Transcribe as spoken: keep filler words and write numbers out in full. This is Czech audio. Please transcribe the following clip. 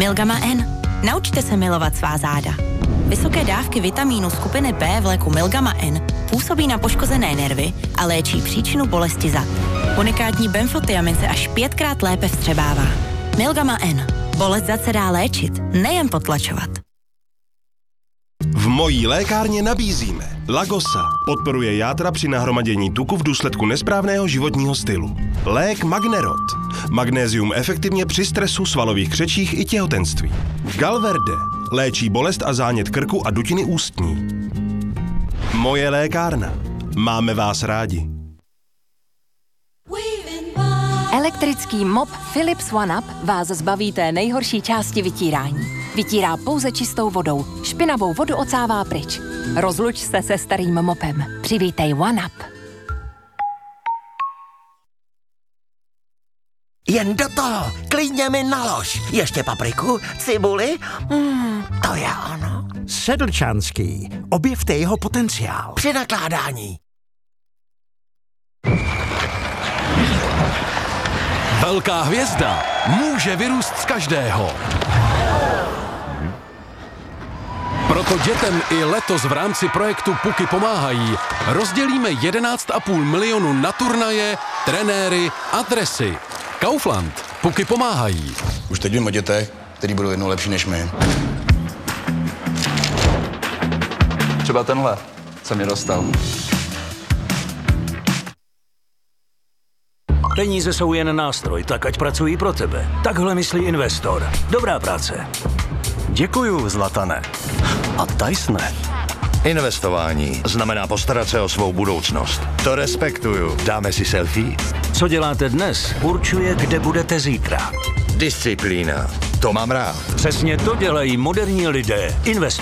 Milgama N. Naučte se milovat svá záda. Vysoké dávky vitamínu skupiny B v léku Milgama N působí na poškozené nervy a léčí příčinu bolesti zad. Unikátní benfotiamin se až pětkrát lépe vstřebává. Milgama N. Bolest zad se dá léčit, nejen potlačovat. V mojí lékárně nabízíme Lagosa. Podporuje játra při nahromadění tuku v důsledku nesprávného životního stylu. Lék Magnerot. Magnézium efektivně při stresu, svalových křečích i těhotenství. Galverde. Léčí bolest a zánět krku a dutiny ústní. Moje lékárna. Máme vás rádi. Elektrický mop Philips OneUp vás zbaví té nejhorší části vytírání. Vytírá pouze čistou vodou. Špinavou vodu ocává pryč. Rozluč se se starým mopem. Přivítej OneUp. Jen do toho, klidně mi nalož. Ještě papriku, cibuli, mm, to je ono. Sedlčanský. Objevte jeho potenciál. Při nakládání. Velká hvězda může vyrůst z každého. Proto dětem i letos v rámci projektu Puky pomáhají rozdělíme jedenáct a půl milionu na turnaje, trenéry a dresy. Kaufland. Puky pomáhají. Už teď vím o dětech, který budou jednou lepší než my. Třeba tenhle, co mě dostal. Peníze jsou jen nástroj, tak ať pracují pro tebe. Takhle myslí investor. Dobrá práce. Děkuju, Zlatane. A Tysone. Investování znamená postarat se o svou budoucnost. To respektuju. Dáme si selfie? Co děláte dnes, určuje, kde budete zítra. Disciplína. To mám rád. Přesně to dělají moderní lidé. Invest